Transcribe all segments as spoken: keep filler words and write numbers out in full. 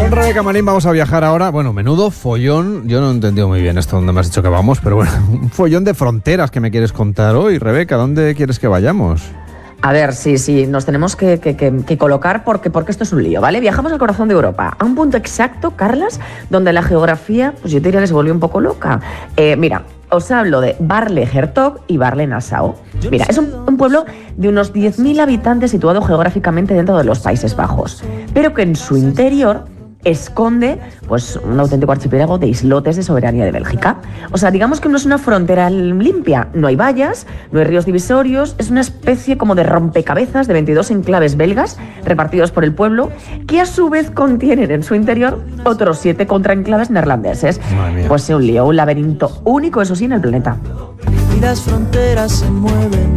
Con Rebeca Marín vamos a viajar ahora. Bueno, menudo follón. Yo no he entendido muy bien esto donde me has dicho que vamos, pero bueno, un follón de fronteras que me quieres contar hoy. Rebeca, ¿dónde quieres que vayamos? A ver, sí, sí, nos tenemos que, que, que, que colocar porque, porque esto es un lío, ¿vale? Viajamos al corazón de Europa, a un punto exacto, Carlas, donde la geografía, pues yo te diría que se volvió un poco loca. Eh, mira, os hablo de Barle-Hertog y Barle-Nassau. Mira, es un, un pueblo de unos diez mil habitantes situado geográficamente dentro de los Países Bajos, pero que en su interior esconde pues un auténtico archipiélago de islotes de soberanía de Bélgica. O sea, digamos que no es una frontera limpia, no hay vallas, no hay ríos divisorios, es una especie como de rompecabezas de veintidós enclaves belgas repartidos por el pueblo, que a su vez contienen en su interior otros siete contraenclaves neerlandeses. Pues es un lío, un laberinto único, eso sí, en el planeta. Y las fronteras se mueven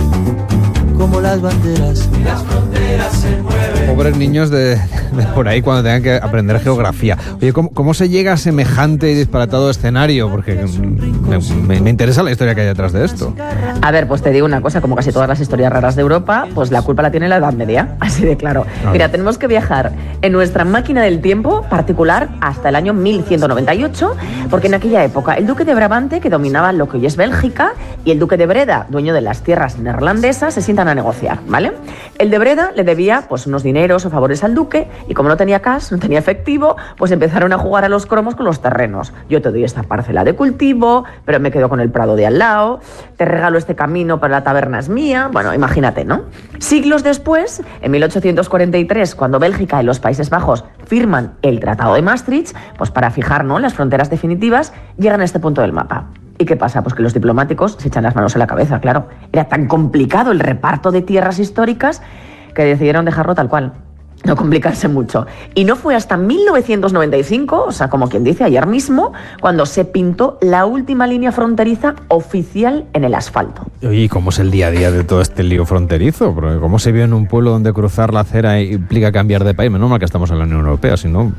como las banderas. Y las fronteras se mueven. Pobres niños de, de por ahí cuando tengan que aprender geografía. Oye, ¿cómo, cómo se llega a semejante y disparatado escenario? Porque me, me, me interesa la historia que hay detrás de esto. A ver, pues te digo una cosa, como casi todas las historias raras de Europa, pues la culpa la tiene la Edad Media, así de claro. Mira, tenemos que viajar en nuestra máquina del tiempo particular hasta el año mil ciento noventa y ocho, porque en aquella época el duque de Brabante, que dominaba lo que hoy es Bélgica, y el duque de Breda, dueño de las tierras neerlandesas, se sientan a negociar, ¿vale? El de Breda le debía pues unos dineros o favores al duque, y como no tenía cash, no tenía efectivo, pues empezaron a jugar a los cromos con los terrenos. Yo te doy esta parcela de cultivo, pero me quedo con el prado de al lado, te regalo este camino, pero la taberna es mía. Bueno, imagínate, ¿no? Siglos después, en mil ochocientos cuarenta y tres, cuando Bélgica y los Países Bajos firman el Tratado de Maastricht, pues para fijar, ¿no?, las fronteras definitivas, llegan a este punto del mapa. ¿Y qué pasa? Pues que los diplomáticos se echan las manos a la cabeza, claro. Era tan complicado el reparto de tierras históricas que decidieron dejarlo tal cual, no complicarse mucho. Y no fue hasta mil novecientos noventa y cinco, o sea, como quien dice, ayer mismo, cuando se pintó la última línea fronteriza oficial en el asfalto. ¿Y cómo es el día a día de todo este lío fronterizo? Porque ¿cómo se vive en un pueblo donde cruzar la acera implica cambiar de país? Menos mal que estamos en la Unión Europea, si no...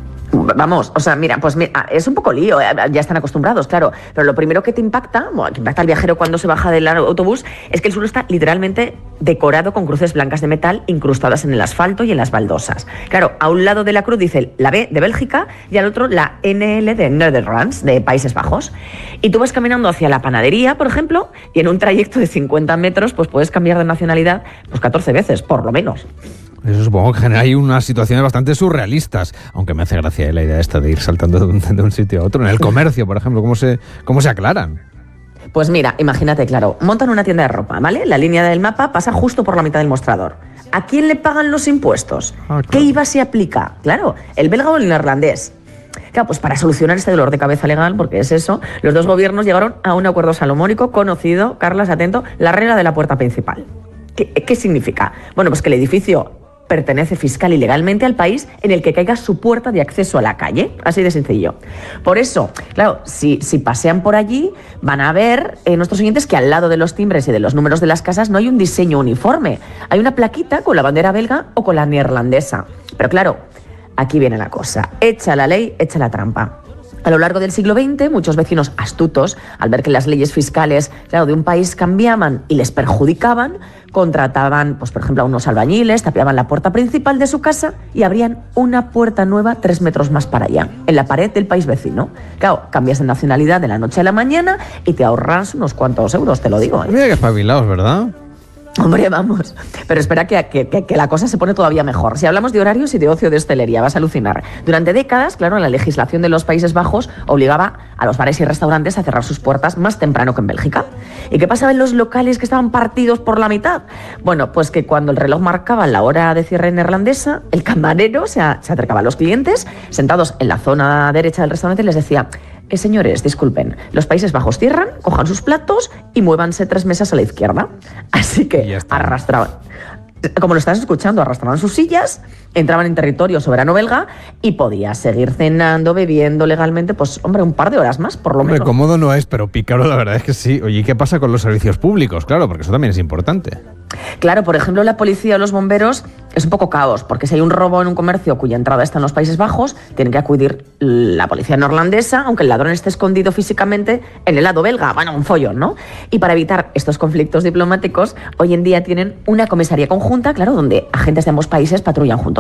Vamos, o sea, mira, pues mira, es un poco lío, ya están acostumbrados, claro, pero lo primero que te impacta, bueno, que impacta al viajero cuando se baja del autobús, es que el suelo está literalmente decorado con cruces blancas de metal incrustadas en el asfalto y en las baldosas. Claro, a un lado de la cruz dice la B de Bélgica y al otro la N L de Netherlands, de Países Bajos. Y tú vas caminando hacia la panadería, por ejemplo, y en un trayecto de cincuenta metros, pues puedes cambiar de nacionalidad pues catorce veces, por lo menos. Eso supongo que genera ahí unas situaciones bastante surrealistas, aunque me hace gracia la idea esta de ir saltando de un, de un sitio a otro. En el comercio, por ejemplo, ¿cómo se, cómo se aclaran? Pues mira, imagínate, claro, montan una tienda de ropa, ¿vale? La línea del mapa pasa justo por la mitad del mostrador. ¿A quién le pagan los impuestos? Ah, claro. ¿Qué I V A se aplica? Claro, ¿el belga o el neerlandés? Claro, pues para solucionar este dolor de cabeza legal, porque es eso, los dos gobiernos llegaron a un acuerdo salomónico conocido, Carlas, atento, la regla de la puerta principal. ¿Qué, qué significa? Bueno, pues que el edificio pertenece fiscal y legalmente al país en el que caiga su puerta de acceso a la calle, así de sencillo. Por eso, claro, si, si pasean por allí, van a ver eh, nuestros oyentes que al lado de los timbres y de los números de las casas no hay un diseño uniforme. Hay una plaquita con la bandera belga o con la neerlandesa. Pero claro, aquí viene la cosa. Echa la ley, echa la trampa. A lo largo del siglo veinte, muchos vecinos astutos, al ver que las leyes fiscales, claro, de un país cambiaban y les perjudicaban, contrataban, pues por ejemplo, a unos albañiles, tapiaban la puerta principal de su casa y abrían una puerta nueva tres metros más para allá, en la pared del país vecino. Claro, cambias de nacionalidad de la noche a la mañana y te ahorras unos cuantos euros, te lo digo, ¿eh? Mira que espabilados, ¿verdad? Hombre, vamos. Pero espera que, que, que la cosa se pone todavía mejor. Si hablamos de horarios y de ocio de hostelería, vas a alucinar. Durante décadas, claro, la legislación de los Países Bajos obligaba a los bares y restaurantes a cerrar sus puertas más temprano que en Bélgica. ¿Y qué pasaba en los locales que estaban partidos por la mitad? Bueno, pues que cuando el reloj marcaba la hora de cierre neerlandesa, el camarero se, a, se acercaba a los clientes, sentados en la zona derecha del restaurante, y les decía: Eh, señores, disculpen, los Países Bajos cierran, cojan sus platos y muévanse tres mesas a la izquierda. Así que arrastraban, como lo estás escuchando, arrastraban sus sillas, entraban en territorio soberano belga y podías seguir cenando, bebiendo legalmente, pues hombre, un par de horas más, por lo hombre, menos. Cómodo no es, pero pícaro la verdad es que sí. Oye, ¿y qué pasa con los servicios públicos? Claro, porque eso también es importante. Claro, por ejemplo, la policía o los bomberos es un poco caos, porque si hay un robo en un comercio cuya entrada está en los Países Bajos, tiene que acudir la policía neerlandesa, aunque el ladrón esté escondido físicamente en el lado belga. Bueno, un follón, ¿no? Y para evitar estos conflictos diplomáticos, hoy en día tienen una comisaría conjunta, claro, donde agentes de ambos países patrullan juntos.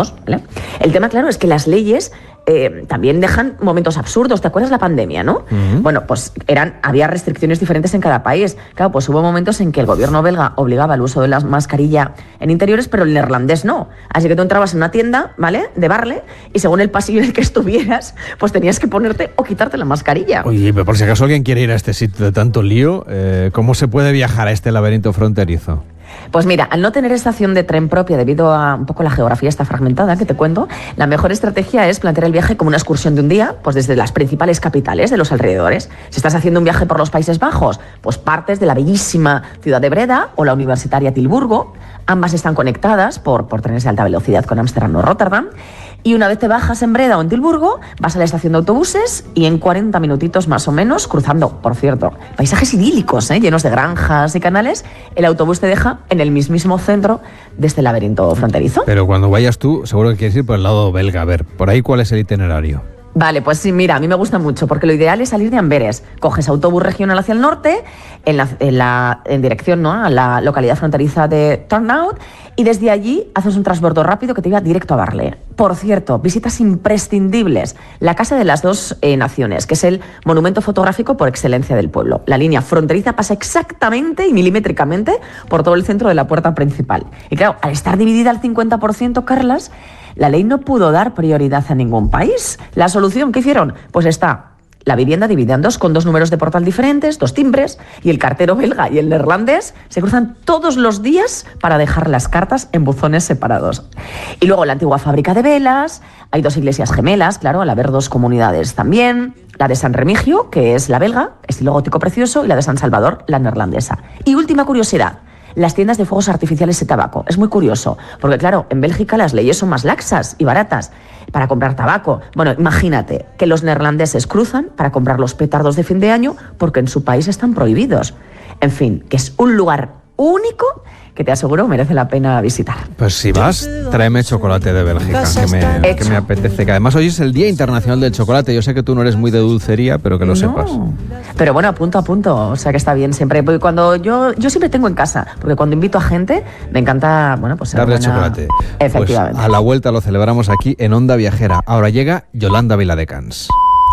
todos, ¿vale? El tema, claro, es que las leyes eh, también dejan momentos absurdos. ¿Te acuerdas la pandemia, no? Uh-huh. Bueno, pues eran, había restricciones diferentes en cada país. Claro, pues hubo momentos en que el gobierno belga obligaba al uso de la mascarilla en interiores, pero el neerlandés no. Así que tú entrabas en una tienda, ¿vale?, de Barle, y según el pasillo en el que estuvieras, pues tenías que ponerte o quitarte la mascarilla. Oye, pero por si acaso alguien quiere ir a este sitio de tanto lío, eh, ¿cómo se puede viajar a este laberinto fronterizo? Pues mira, al no tener estación de tren propia debido a un poco la geografía esta fragmentada que te cuento, la mejor estrategia es plantear el viaje como una excursión de un día, pues desde las principales capitales de los alrededores. Si estás haciendo un viaje por los Países Bajos, pues partes de la bellísima ciudad de Breda o la universitaria Tilburgo. Ambas están conectadas por, por trenes de alta velocidad con Ámsterdam o Rotterdam. Y una vez te bajas en Breda o en Tilburgo, vas a la estación de autobuses y en cuarenta minutitos más o menos, cruzando, por cierto, paisajes idílicos, ¿eh?, llenos de granjas y canales, el autobús te deja en el mismísimo centro de este laberinto fronterizo. Pero cuando vayas tú, seguro que quieres ir por el lado belga. A ver, ¿por ahí cuál es el itinerario? Vale, pues sí, mira, a mí me gusta mucho, porque lo ideal es salir de Amberes. Coges autobús regional hacia el norte, en, la, en, la, en dirección, ¿no?, a la localidad fronteriza de Turnhout, y desde allí haces un transbordo rápido que te lleva directo a Barle. Por cierto, visitas imprescindibles. La Casa de las Dos eh, Naciones, que es el monumento fotográfico por excelencia del pueblo. La línea fronteriza pasa exactamente y milimétricamente por todo el centro de la puerta principal. Y claro, al estar dividida al cincuenta por ciento, Carlas, la ley no pudo dar prioridad a ningún país. La solución, ¿qué hicieron? Pues está la vivienda dividida en dos, con dos números de portal diferentes, dos timbres, y el cartero belga y el neerlandés se cruzan todos los días para dejar las cartas en buzones separados. Y luego la antigua fábrica de velas, hay dos iglesias gemelas, claro, al haber dos comunidades también, la de San Remigio, que es la belga, estilo gótico precioso, y la de San Salvador, la neerlandesa. Y última curiosidad, las tiendas de fuegos artificiales de tabaco. Es muy curioso, porque claro, en Bélgica las leyes son más laxas y baratas para comprar tabaco. Bueno, imagínate que los neerlandeses cruzan para comprar los petardos de fin de año porque en su país están prohibidos. En fin, que es un lugar único que te aseguro merece la pena visitar. Pues si vas, tráeme chocolate de Bélgica, que me, que me apetece. Que además hoy es el Día Internacional del Chocolate. Yo sé que tú no eres muy de dulcería, pero que lo no. sepas. Pero bueno, a punto a punto, o sea que está bien siempre. Porque cuando yo, yo siempre tengo en casa, porque cuando invito a gente, me encanta, bueno, pues darle buena... chocolate. Efectivamente. Pues a la vuelta lo celebramos aquí en Onda Viajera. Ahora llega Yolanda Viladecans.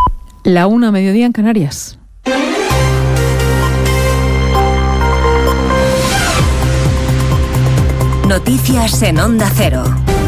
La una, mediodía en Canarias. Noticias en Onda Cero.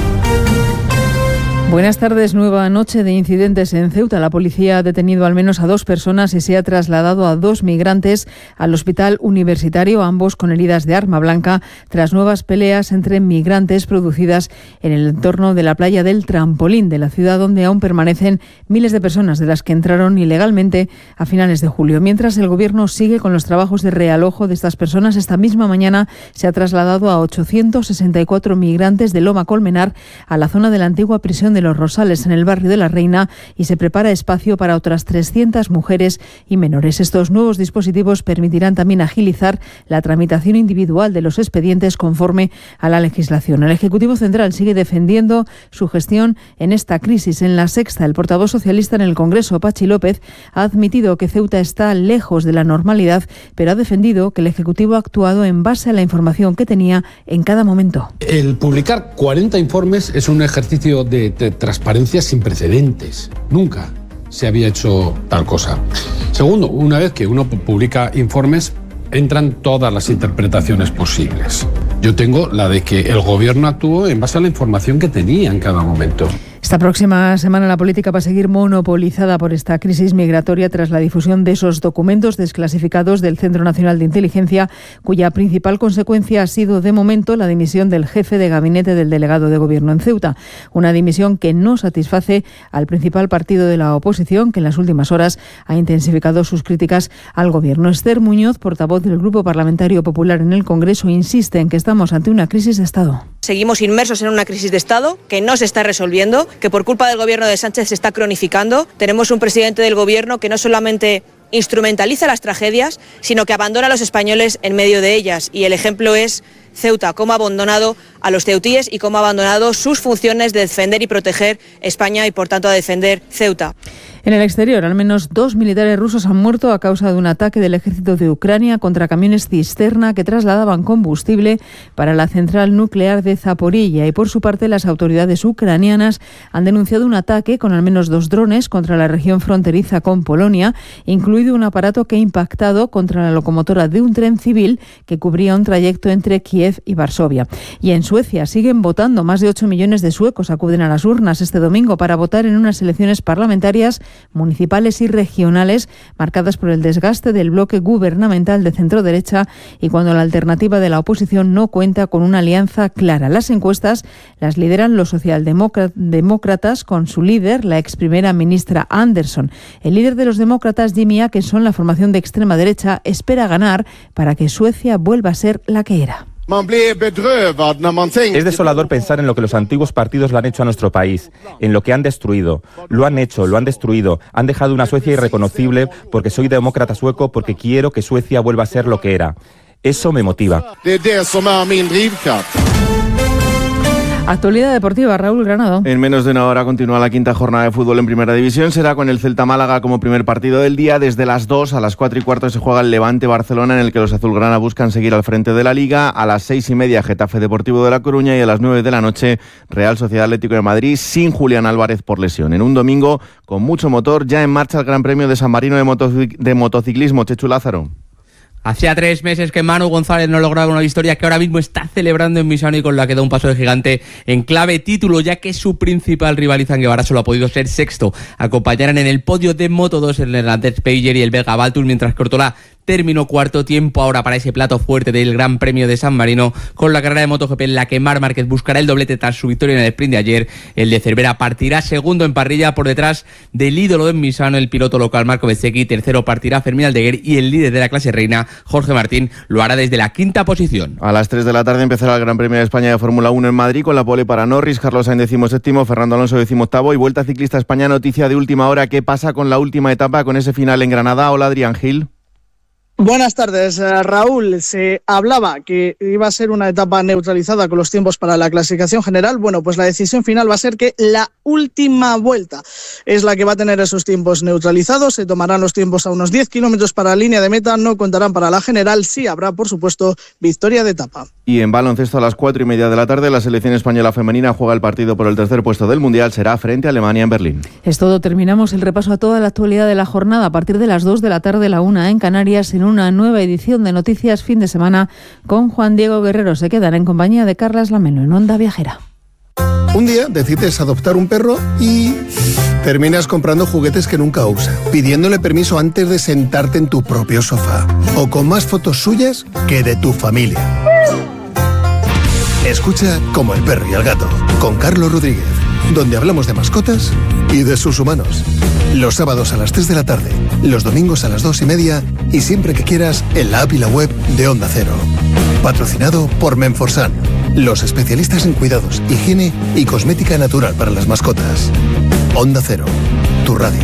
Buenas tardes. Nueva noche de incidentes en Ceuta. La policía ha detenido al menos a dos personas y se ha trasladado a dos migrantes al hospital universitario, ambos con heridas de arma blanca, tras nuevas peleas entre migrantes producidas en el entorno de la playa del Trampolín de la ciudad, donde aún permanecen miles de personas de las que entraron ilegalmente a finales de julio. Mientras el gobierno sigue con los trabajos de realojo de estas personas, esta misma mañana se ha trasladado a ochocientos sesenta y cuatro migrantes de Loma Colmenar a la zona de la antigua prisión de Los Rosales, en el barrio de La Reina, y se prepara espacio para otras trescientas mujeres y menores. Estos nuevos dispositivos permitirán también agilizar la tramitación individual de los expedientes conforme a la legislación. El Ejecutivo Central sigue defendiendo su gestión en esta crisis. En La Sexta, el portavoz socialista en el Congreso, Pachi López, ha admitido que Ceuta está lejos de la normalidad, pero ha defendido que el Ejecutivo ha actuado en base a la información que tenía en cada momento. El publicar cuarenta informes es un ejercicio de, de transparencia sin precedentes. Nunca se había hecho tal cosa. Segundo, una vez que uno publica informes, entran todas las interpretaciones posibles. Yo tengo la de que el gobierno actuó en base a la información que tenía en cada momento. Esta próxima semana la política va a seguir monopolizada por esta crisis migratoria tras la difusión de esos documentos desclasificados del Centro Nacional de Inteligencia, cuya principal consecuencia ha sido de momento la dimisión del jefe de gabinete del delegado de gobierno en Ceuta. Una dimisión que no satisface al principal partido de la oposición, que en las últimas horas ha intensificado sus críticas al gobierno. Esther Muñoz, portavoz del Grupo Parlamentario Popular en el Congreso, insiste en que estamos ante una crisis de Estado. Seguimos inmersos en una crisis de Estado que no se está resolviendo, que por culpa del gobierno de Sánchez se está cronificando. Tenemos un presidente del gobierno que no solamente instrumentaliza las tragedias, sino que abandona a los españoles en medio de ellas. Y el ejemplo es Ceuta, cómo ha abandonado a los ceutíes y cómo ha abandonado sus funciones de defender y proteger España y, por tanto, a defender Ceuta. En el exterior, al menos dos militares rusos han muerto a causa de un ataque del ejército de Ucrania contra camiones cisterna que trasladaban combustible para la central nuclear de Zaporilla. Y por su parte, las autoridades ucranianas han denunciado un ataque con al menos dos drones contra la región fronteriza con Polonia, incluido un aparato que ha impactado contra la locomotora de un tren civil que cubría un trayecto entre Kiev y Varsovia. Y en Suecia siguen votando. Más de ocho millones de suecos acuden a las urnas este domingo para votar en unas elecciones parlamentarias, municipales y regionales marcadas por el desgaste del bloque gubernamental de centro-derecha y cuando la alternativa de la oposición no cuenta con una alianza clara. Las encuestas las lideran los socialdemócratas con su líder, la ex primera ministra Andersson. El líder de los demócratas, Jimmy Åkesson, la formación de extrema derecha, espera ganar para que Suecia vuelva a ser la que era. Es desolador pensar en lo que los antiguos partidos le han hecho a nuestro país, en lo que han destruido. Lo han hecho, lo han destruido. Han dejado una Suecia irreconocible porque soy demócrata sueco, porque quiero que Suecia vuelva a ser lo que era. Eso me motiva. Actualidad deportiva, Raúl Granado. En menos de una hora continúa la quinta jornada de fútbol en Primera División. Será con el Celta Málaga como primer partido del día. Desde las dos a las cuatro y cuarto se juega el Levante Barcelona, en el que los azulgrana buscan seguir al frente de la Liga. A las seis y media Getafe Deportivo de La Coruña y a las nueve de la noche Real Sociedad Atlético de Madrid sin Julián Álvarez por lesión. En un domingo con mucho motor, ya en marcha el Gran Premio de San Marino de, motoc- de motociclismo. Chechu Lázaro. Hacía tres meses que Manu González no lograba una victoria que ahora mismo está celebrando en Misano y con la que da un paso de gigante en clave título, ya que su principal rival Izan Guevara solo ha podido ser sexto. Acompañarán en el podio de Moto dos el neerlandés Peijer y el belga Valtur, mientras que Ortolá terminó cuarto. Tiempo ahora para ese plato fuerte del Gran Premio de San Marino, con la carrera de MotoGP en la que Marc Márquez buscará el doblete tras su victoria en el sprint de ayer. El de Cervera partirá segundo en parrilla por detrás del ídolo de Misano, el piloto local Marco Bezzecchi. Tercero partirá Fermín Aldeguer y el líder de la clase reina, Jorge Martín, lo hará desde la quinta posición. A las tres de la tarde empezará el Gran Premio de España de Fórmula uno en Madrid, con la pole para Norris, Carlos Sainz decimoséptimo, Fernando Alonso decimoctavo y Vuelta Ciclista España. Noticia de última hora: ¿qué pasa con la última etapa, con ese final en Granada? Hola, Adrián Gil. Buenas tardes, Raúl. Se hablaba que iba a ser una etapa neutralizada con los tiempos para la clasificación general. Bueno, pues la decisión final va a ser que la última vuelta es la que va a tener esos tiempos neutralizados. Se tomarán los tiempos a unos diez kilómetros para la línea de meta, no contarán para la general. Sí habrá, por supuesto, victoria de etapa. Y en baloncesto a las cuatro y media de la tarde, la selección española femenina juega el partido por el tercer puesto del Mundial. Será frente a Alemania en Berlín. Es todo. Terminamos el repaso a toda la actualidad de la jornada a partir de las dos de la tarde, la una en Canarias, en una nueva edición de Noticias Fin de Semana con Juan Diego Guerrero. Se quedan en compañía de Carlas Lamelo en Onda Viajera. Un día decides adoptar un perro y terminas comprando juguetes que nunca usa, pidiéndole permiso antes de sentarte en tu propio sofá, o con más fotos suyas que de tu familia. Escucha Como el perro y el gato, con Carlos Rodríguez, donde hablamos de mascotas y de sus humanos. Los sábados a las tres de la tarde, los domingos a las dos y media y siempre que quieras en la app y la web de Onda Cero. Patrocinado por Menforsan, los especialistas en cuidados, higiene y cosmética natural para las mascotas. Onda Cero, tu radio.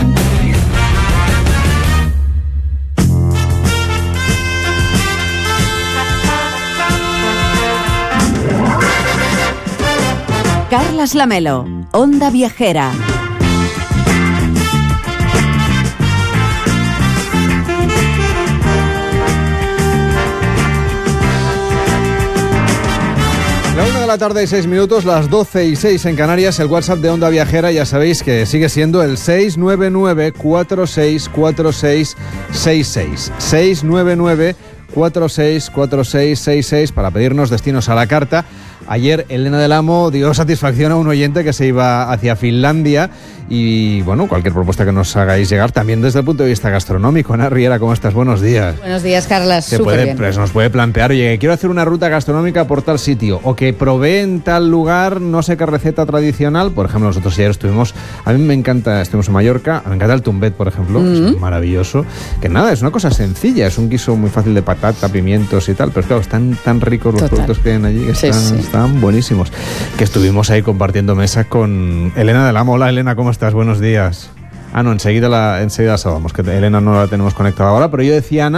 Carlas Lamelo, Onda Viajera. La una de la tarde y seis minutos, las doce y seis en Canarias. El WhatsApp de Onda Viajera, ya sabéis que sigue siendo el seis nueve nueve, cuatro seis cuatro seis seis seis. seis nueve nueve, cuatro seis cuatro seis seis seis para pedirnos destinos a la carta. Ayer Elena del Amo dio satisfacción a un oyente que se iba hacia Finlandia y, bueno, cualquier propuesta que nos hagáis llegar, también desde el punto de vista gastronómico. Ana Riera, ¿cómo estás? Buenos días. Buenos días, Carlas. Se Súper puede, bien. pues nos puede plantear, oye, quiero hacer una ruta gastronómica por tal sitio, o que probé en tal lugar no sé qué receta tradicional. Por ejemplo, nosotros ayer estuvimos, a mí me encanta, estuvimos en Mallorca, me encanta el tumbet, por ejemplo, mm-hmm. Es maravilloso. Que nada, es una cosa sencilla, es un guiso muy fácil de patata, pimientos y tal, pero claro, están tan ricos los Total. productos que hay allí, que sí, están, sí. están buenísimos. Que estuvimos ahí compartiendo mesa con Elena del Amo. Hola, Elena, ¿cómo estás? Buenos días. Ah, no, enseguida la, enseguida la saludamos, que Elena no la tenemos conectada ahora, pero yo decía, Ana,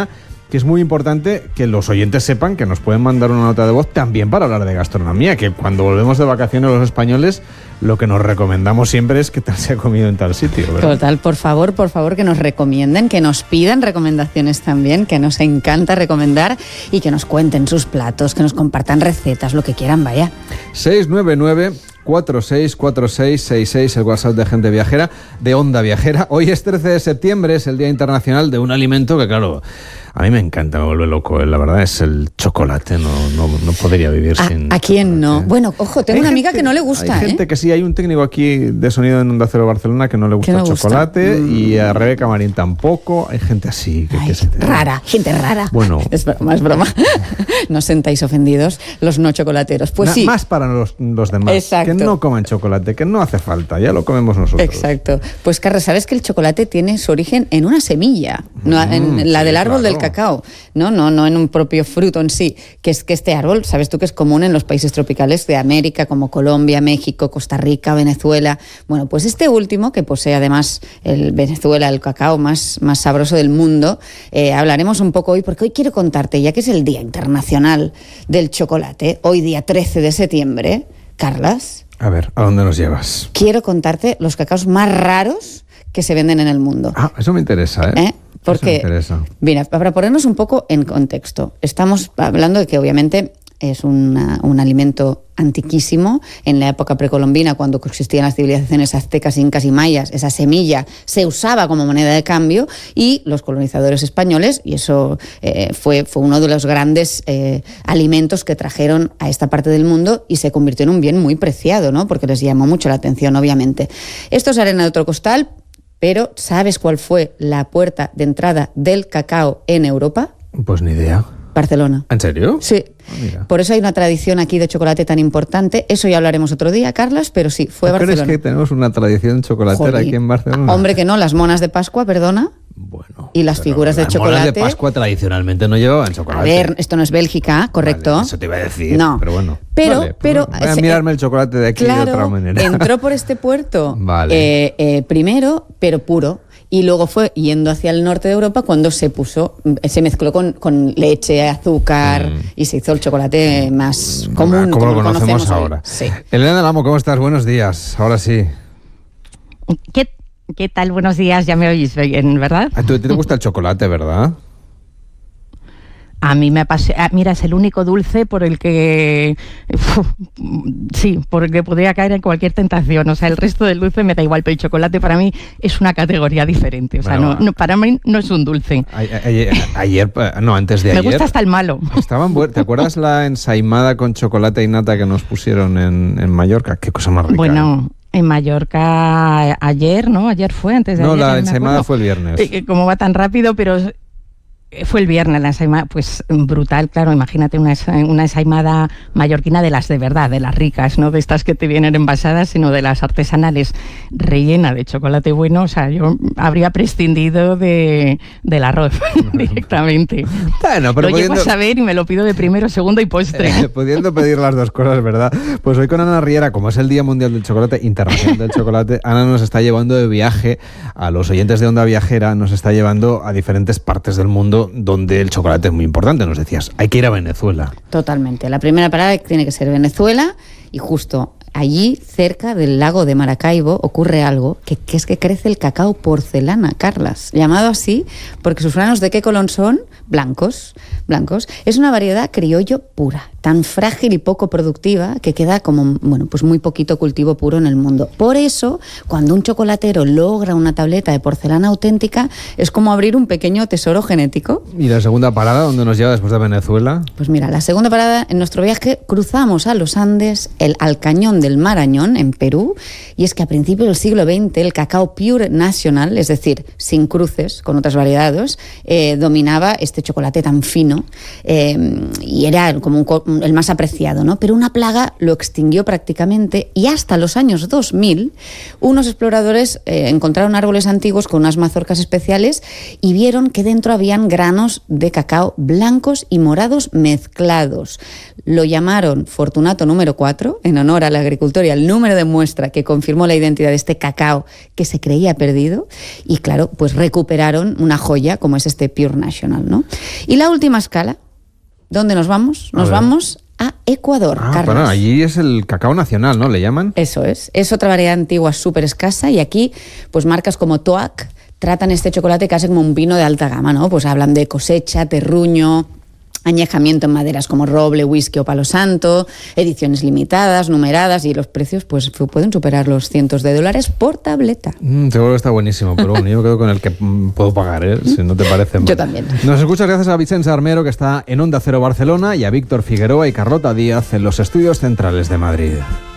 que es muy importante que los oyentes sepan que nos pueden mandar una nota de voz también para hablar de gastronomía, que cuando volvemos de vacaciones los españoles lo que nos recomendamos siempre es qué tal se ha comido en tal sitio, ¿verdad? Total, por favor, por favor, que nos recomienden, que nos pidan recomendaciones también, que nos encanta recomendar y que nos cuenten sus platos, que nos compartan recetas, lo que quieran, vaya. seis nueve nueve, cuatro seis cuatro seis seis seis, el WhatsApp de Gente Viajera, de Onda Viajera. Hoy es trece de septiembre, es el Día Internacional de un alimento que, claro, a mí me encanta, me vuelve loco, la verdad es el chocolate, no, no, no podría vivir ¿A, sin ¿A quién no? Bueno, ojo, tengo hay una gente, amiga que no le gusta, Hay gente ¿eh? que sí, hay un técnico aquí de sonido en Onda Cero Barcelona que no le gusta no el gusta? chocolate Mm. y a Rebeca Marín tampoco, hay gente así que, Ay, que se te... rara, gente rara. Bueno. Es broma, es broma. No os sentáis ofendidos los no chocolateros. Pues Na- sí. Más para los, los demás, Exacto. que no coman chocolate, que no hace falta, ya lo comemos nosotros. Exacto. Pues Carlos, ¿sabes que el chocolate tiene su origen en una semilla? No, Mm, en la sí, del árbol claro. del cacao. No, no, no en un propio fruto en sí. Que es que este árbol, sabes tú que es común en los países tropicales de América, como Colombia, México, Costa Rica, Venezuela. Bueno, pues este último, que posee además el Venezuela, el cacao más, más sabroso del mundo, eh, hablaremos un poco hoy, porque hoy quiero contarte, ya que es el Día Internacional del Chocolate, hoy día trece de septiembre, Carlas, A ver, ¿a dónde nos llevas? quiero contarte los cacaos más raros que se venden en el mundo. Ah, eso me interesa, ¿eh? ¿Eh? Porque, Eso me interesa. mira, para ponernos un poco en contexto, estamos hablando de que obviamente es una- un alimento antiquísimo. En la época precolombina, cuando existían las civilizaciones aztecas, incas y mayas, esa semilla se usaba como moneda de cambio, y los colonizadores españoles, y eso eh, fue, fue uno de los grandes eh, alimentos que trajeron a esta parte del mundo, y se convirtió en un bien muy preciado, ¿no? Porque les llamó mucho la atención, obviamente. Esto es arena de otro costal, pero ¿sabes cuál fue la puerta de entrada del cacao en Europa? Pues ni idea. Barcelona. ¿En serio? Sí. Ah, mira. Por eso hay una tradición aquí de chocolate tan importante. Eso ya hablaremos otro día, Carlas, pero sí, fue ¿Tú Barcelona. crees que tenemos una tradición chocolatera Jolín. aquí en Barcelona? Hombre, que no, las monas de Pascua, perdona. Bueno. Y las figuras de Las chocolate. monas de Pascua tradicionalmente no llevaban A chocolate. ver, esto no es Bélgica, ¿correcto? Vale, eso te iba a decir, No. pero bueno. Pero, Vale, pues pero voy a se- mirarme el chocolate de aquí claro, de otra manera. entró por este puerto Vale. eh, eh, primero, pero puro. Y luego fue yendo hacia el norte de Europa cuando se puso, se mezcló con, con leche, azúcar, Mm. y se hizo el chocolate más común. como lo como conocemos hoy. ahora. Sí. Elena Lamo, ¿cómo estás? Buenos días. Ahora sí. ¿Qué, ¿Qué tal? Buenos días, ya me oís bien, ¿verdad? A ti te gusta el chocolate, ¿verdad? A mí me apasiona. Mira, es el único dulce por el que. uf, sí, por el que podría caer en cualquier tentación. O sea, el resto del dulce me da igual, pero el chocolate para mí es una categoría diferente. O sea, Bueno, no, no, para mí no es un dulce. A- a- Ayer, ayer, no, antes de Me ayer. gusta hasta el malo. Estaban buen- ¿Te acuerdas la ensaimada con chocolate y nata que nos pusieron en, en Mallorca? Qué cosa más rica. Bueno. En Mallorca ayer, ¿no? Ayer fue, antes de No, ayer. la no me ensaimada acuerdo. fue el viernes. Eh, eh, Como va tan rápido, pero eh, fue el viernes la ensaimada, pues brutal, claro. Imagínate una, ensa- una ensaimada mallorquina de las de verdad, de las ricas, no de estas que te vienen envasadas, sino de las artesanales, rellena de chocolate bueno. O sea, yo habría prescindido de, del arroz directamente. Bueno, pero lo llego pudiendo- a saber y me lo pido de primero, segundo y postre. Eh, pudiendo pedir las dos cosas, ¿verdad? Pues hoy con Ana Riera, como es el Día Mundial del Chocolate, Internacional del Chocolate, Ana nos está llevando de viaje a los oyentes de Onda Viajera, nos está llevando a diferentes partes del mundo donde el chocolate es muy importante. Nos decías, hay que ir a Venezuela. Totalmente. La primera parada tiene que ser Venezuela, y justo allí, cerca del lago de Maracaibo, ocurre algo, que, que es que crece el cacao porcelana, Carlas, llamado así porque sus granos ¿de qué color son? Blancos, blancos. Es una variedad criollo pura, tan frágil y poco productiva que queda como, bueno, pues muy poquito cultivo puro en el mundo. Por eso, cuando un chocolatero logra una tableta de porcelana auténtica, es como abrir un pequeño tesoro genético. ¿Y la segunda parada, dónde nos lleva después de Venezuela? Pues mira, la segunda parada en nuestro viaje cruzamos a los Andes, el, al cañón del Marañón, en Perú, y es que a principios del siglo veinte el cacao pure nacional, es decir, sin cruces con otras variedades, eh, dominaba este chocolate tan fino, eh, y era como un co- el más apreciado, ¿no? Pero una plaga lo extinguió prácticamente, y hasta los años dos mil unos exploradores eh, encontraron árboles antiguos con unas mazorcas especiales y vieron que dentro habían granos de cacao blancos y morados mezclados. Lo llamaron Fortunato número cuatro, en honor al agricultor y al número de muestra que confirmó la identidad de este cacao que se creía perdido y claro, pues recuperaron una joya como es este Pure National, ¿no? Y la última escala, ¿dónde nos vamos? Nos vamos a Ecuador, Ah, Carlos. bueno, allí es el cacao nacional, ¿no? ¿Le llaman? Eso es. Es otra variedad antigua súper escasa y aquí, pues marcas como Toac tratan este chocolate casi como un vino de alta gama, ¿no? Pues hablan de cosecha, terruño, añejamiento en maderas como roble, whisky o palo santo, ediciones limitadas, numeradas y los precios pues pueden superar los cientos de dólares por tableta. Mm, seguro que está buenísimo, pero bueno, yo me quedo con el que mm, puedo pagar, ¿eh? Si no te parece mal. Yo también. Nos escuchas gracias a Vicente Armero, que está en Onda Cero Barcelona, y a Víctor Figueroa y Carlota Díaz en los estudios centrales de Madrid.